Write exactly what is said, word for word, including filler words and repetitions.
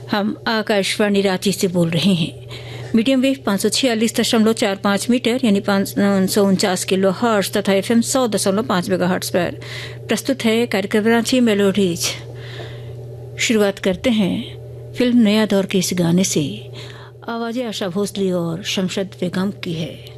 हम आकाशवाणी रांची से बोल रहे हैं। मीडियम वेव पाँच सौ छियालीस दशमलव चार पाँच मीटर यानी पाँच सौ उनचास किलो हर्ट्ज तथा एफ एम सौ दशमलव पाँच मेगा हर्ट्ज पर प्रस्तुत है कार्यक्रम रांची मेलोडीज। शुरुआत करते हैं फिल्म नया दौर के इस गाने से। आवाजें आशा भोसले और शमशद बेगम की है।